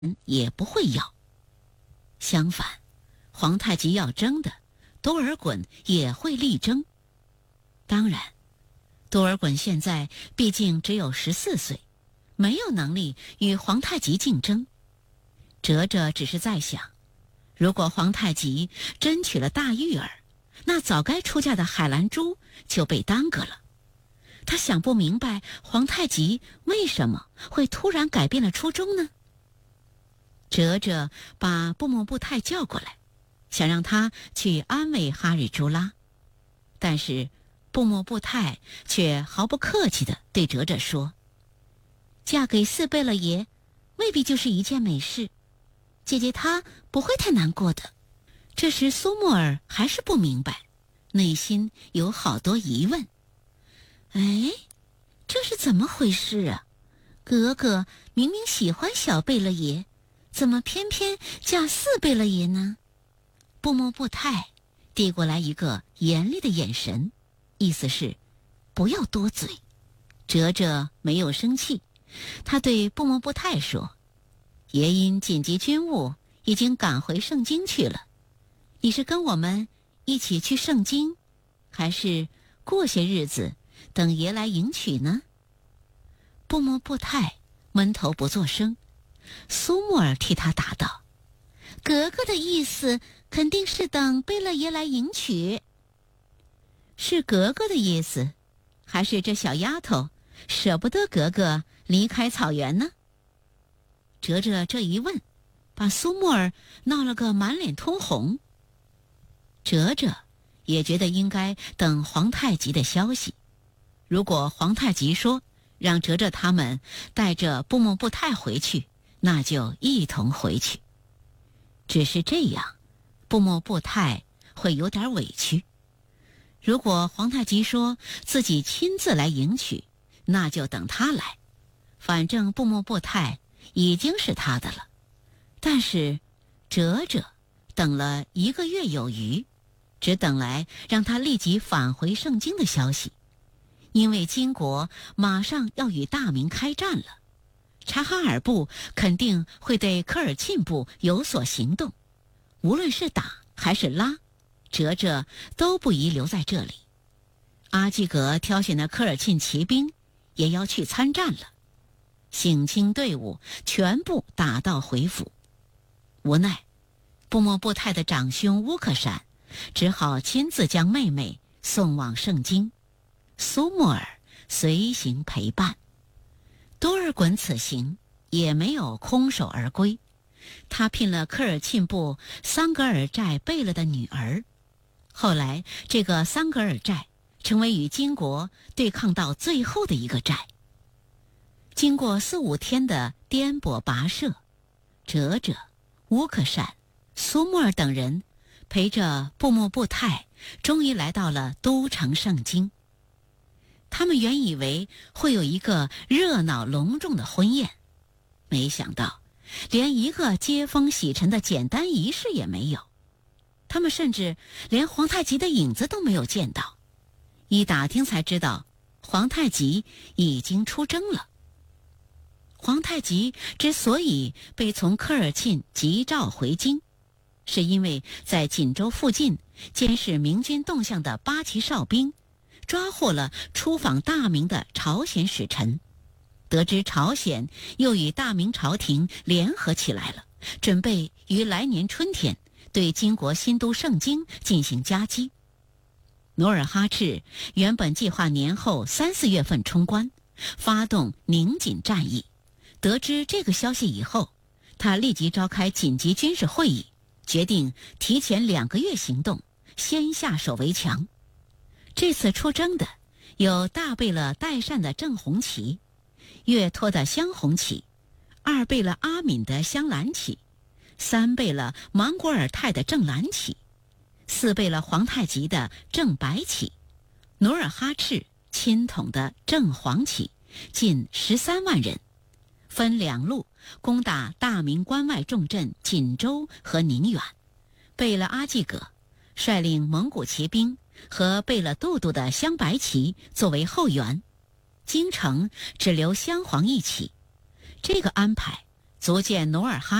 也不会要。相反，皇太极要争的，多尔衮也会力争。当然，多尔衮现在毕竟只有14岁，没有能力与皇太极竞争。哲哲只是在想，如果皇太极真娶了大玉儿，那早该出嫁的海兰珠就被耽搁了。他想不明白皇太极为什么会突然改变了初衷呢？哲哲把布木布泰叫过来，想让他去安慰哈日朱拉，但是布木布泰却毫不客气地对哲哲说：“嫁给四贝勒爷，未必就是一件美事，姐姐她不会太难过的。”这时苏沫儿还是不明白，内心有好多疑问。哎，这是怎么回事啊？格格明明喜欢小贝勒爷，怎么偏偏嫁四贝勒爷呢？布木布泰递过来一个严厉的眼神，意思是不要多嘴。哲哲没有生气，他对布木布泰说：“爷因紧急军务已经赶回盛京去了，你是跟我们一起去盛京，还是过些日子等爷来迎娶呢？”布木布泰闷头不作声，苏沫儿替他答道：“格格的意思肯定是等贝勒爷来迎娶。”是格格的意思，还是这小丫头舍不得格格离开草原呢？哲哲这一问，把苏沫儿闹了个满脸通红。哲哲也觉得应该等皇太极的消息。如果皇太极说让哲哲他们带着布木布泰回去，那就一同回去。只是这样，布木布泰会有点委屈。如果皇太极说自己亲自来迎娶，那就等他来，反正布木布泰已经是他的了。但是哲哲等了1个月有余，只等来让他立即返回盛京的消息。因为金国马上要与大明开战了，察哈尔部肯定会对科尔沁部有所行动，无论是打还是拉，哲哲都不宜留在这里。阿济格挑选的科尔沁骑兵也要去参战了，省亲队伍全部打道回府。无奈布木布泰的长兄乌克闪只好亲自将妹妹送往盛京，苏沫儿随行陪伴。多尔衮此行也没有空手而归，他聘了科尔沁部桑格尔寨贝勒的女儿。后来这个桑格尔寨成为与金国对抗到最后的一个寨。经过4、5天的颠簸跋涉，哲哲、乌克闪、苏沫儿等人陪着布木布泰终于来到了都城盛京。他们原以为会有一个热闹隆重的婚宴，没想到连一个接风洗尘的简单仪式也没有。他们甚至连皇太极的影子都没有见到。一打听才知道，皇太极已经出征了。皇太极之所以被从科尔沁急召回京，是因为在锦州附近监视明军动向的8旗哨兵抓获了出访大明的朝鲜使臣，得知朝鲜又与大明朝廷联合起来了，准备于来年春天对金国新都盛京进行夹击。努尔哈赤原本计划年后3、4月份冲关，发动宁锦战役。得知这个消息以后，他立即召开紧急军事会议，决定提前2个月行动，先下手为强。这次出征的有大贝勒代善的正红旗，岳托的镶红旗，2贝勒阿敏的镶蓝旗，3贝勒莽古尔泰的正蓝旗，4贝勒皇太极的正白旗，努尔哈赤亲统的正黄旗，近13万人，分2路攻打大明关外重镇锦州和宁远。贝勒阿济格率领蒙古骑兵和贝勒杜杜的镶白旗作为后援，京城只留镶黄一旗。这个安排足见努尔哈